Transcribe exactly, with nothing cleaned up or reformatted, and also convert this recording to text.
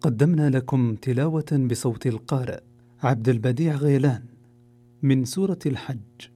قدمنا لكم تلاوة بصوت القارئ عبد البديع غيلان من سورة الحج.